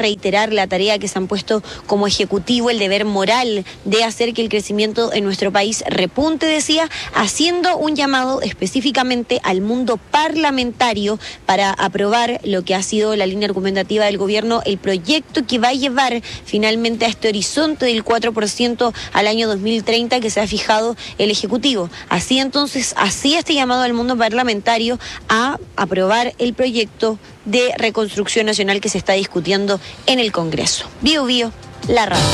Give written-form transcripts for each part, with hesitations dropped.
reiterar la tarea que se han puesto como ejecutivo, el deber moral de hacer que el crecimiento en nuestro país repunte, decía, haciendo un llamado específicamente al mundo parlamentario para aprobar lo que ha sido la línea argumentativa del gobierno, el proyecto que va a llevar finalmente a este horizonte del 4% al año 2030 que se ha fijado el Ejecutivo. Así entonces, hacía este llamado al mundo parlamentario a aprobar el proyecto de reconstrucción nacional que se está discutiendo en el Congreso. Bio Bio, la radio.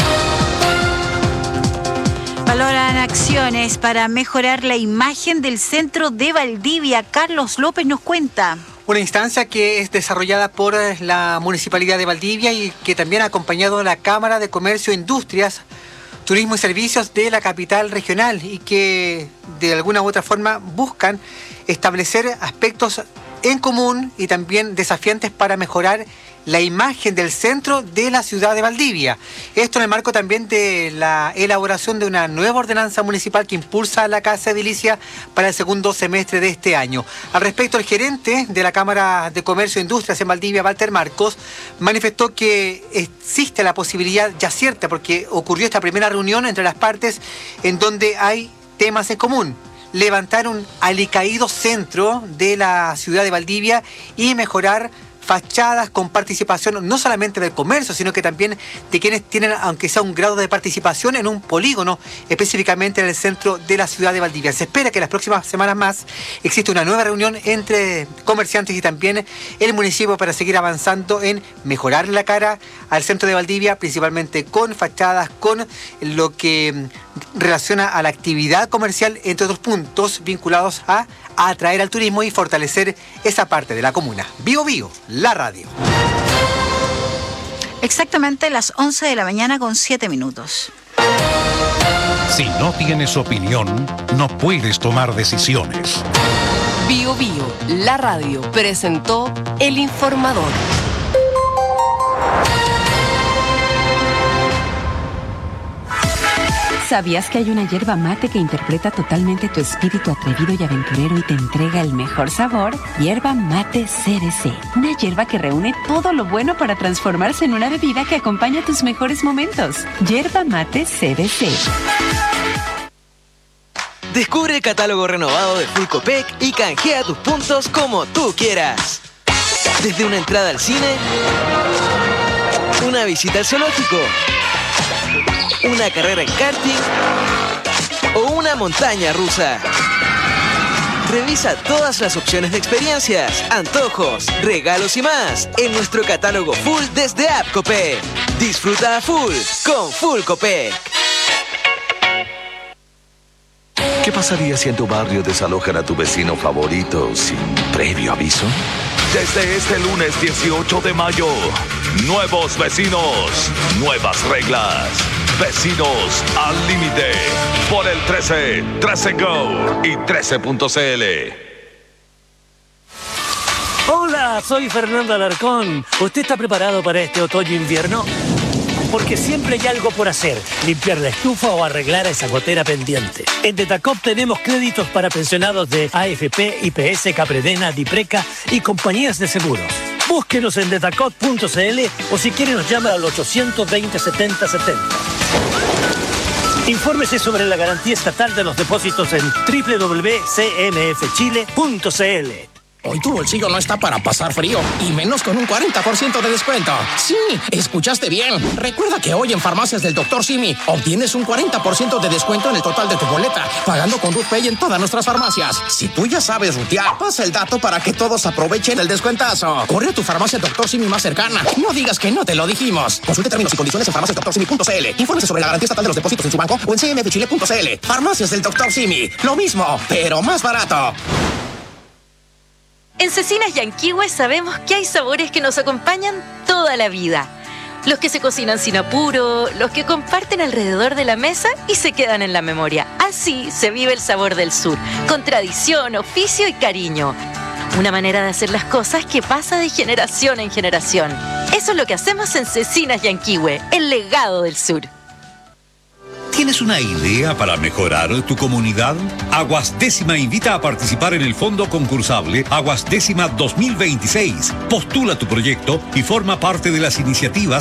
Valoran acciones para mejorar la imagen del centro de Valdivia. Carlos López nos cuenta. Una instancia que es desarrollada por la Municipalidad de Valdivia y que también ha acompañado a la Cámara de Comercio, Industrias, Turismo y Servicios de la capital regional y que de alguna u otra forma buscan establecer aspectos en común y también desafiantes para mejorar la imagen del centro de la ciudad de Valdivia. Esto en el marco también de la elaboración de una nueva ordenanza municipal que impulsa la Casa Edilicia para el segundo semestre de este año. Al respecto, el gerente de la Cámara de Comercio e Industrias en Valdivia, Walter Marcos, manifestó que existe la posibilidad ya cierta, porque ocurrió esta primera reunión entre las partes en donde hay temas en común: levantar un alicaído centro de la ciudad de Valdivia y mejorar fachadas con participación no solamente del comercio, sino que también de quienes tienen, aunque sea un grado de participación en un polígono, específicamente en el centro de la ciudad de Valdivia. Se espera que las próximas semanas más exista una nueva reunión entre comerciantes y también el municipio para seguir avanzando en mejorar la cara al centro de Valdivia, principalmente con fachadas, con lo que relaciona a la actividad comercial, entre otros puntos vinculados a atraer al turismo y fortalecer esa parte de la comuna. Bio Bio, la radio. Exactamente las 11 de la mañana con 7 minutos. Si no tienes opinión, no puedes tomar decisiones. Bio Bio, la radio, presentó El Informador. ¿Sabías que hay una yerba mate que interpreta totalmente tu espíritu atrevido y aventurero y te entrega el mejor sabor? Yerba Mate CBC. Una yerba que reúne todo lo bueno para transformarse en una bebida que acompaña tus mejores momentos. Yerba Mate CBC. Descubre el catálogo renovado de Full Copec y canjea tus puntos como tú quieras. Desde una entrada al cine, una visita al zoológico, una carrera en karting o una montaña rusa. Revisa todas las opciones de experiencias, antojos, regalos y más en nuestro catálogo full desde App Copec. Disfruta a full con Full Copec. ¿Qué pasaría si en tu barrio desalojan a tu vecino favorito sin previo aviso? Desde este lunes 18 de mayo, nuevos vecinos, nuevas reglas. Vecinos al límite por el 13, 13 Go y 13.cl. Hola, soy Fernando Alarcón. ¿Usted está preparado para este otoño-invierno? Porque siempre hay algo por hacer: limpiar la estufa o arreglar esa gotera pendiente. En Detacop tenemos créditos para pensionados de AFP, IPS, Capredena, Dipreca y compañías de seguros. Búsquenos en detacop.cl o si quiere nos llama al 820 70 70. Infórmese sobre la garantía estatal de los depósitos en www.cmfchile.cl. Hoy tu bolsillo no está para pasar frío, y menos con un 40% de descuento. Sí, escuchaste bien. Recuerda que hoy en Farmacias del Dr. Simi obtienes un 40% de descuento en el total de tu boleta, pagando con RutPay en todas nuestras farmacias. Si tú ya sabes rutear, pasa el dato para que todos aprovechen el descuentazo. Corre a tu farmacia Dr. Simi más cercana. No digas que no te lo dijimos. Consulte términos y condiciones en farmaciasdrsimi.cl. Infórmese sobre la garantía estatal de los depósitos en su banco o en cmfchile.cl. Farmacias del Dr. Simi. Lo mismo, pero más barato. En Cecinas Yanquihue sabemos que hay sabores que nos acompañan toda la vida. Los que se cocinan sin apuro, los que comparten alrededor de la mesa y se quedan en la memoria. Así se vive el sabor del sur, con tradición, oficio y cariño. Una manera de hacer las cosas que pasa de generación en generación. Eso es lo que hacemos en Cecinas Yanquihue, el legado del sur. ¿Tienes una idea para mejorar tu comunidad? Aguas Décima invita a participar en el fondo concursable Aguas Décima 2026. Postula tu proyecto y forma parte de las iniciativas